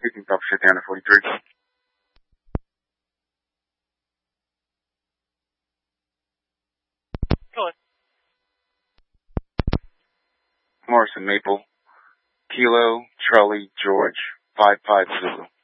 speaking, Papa Santana 43. Go on. Morrison Maple, Kilo, Charlie, George, 55 Zulu.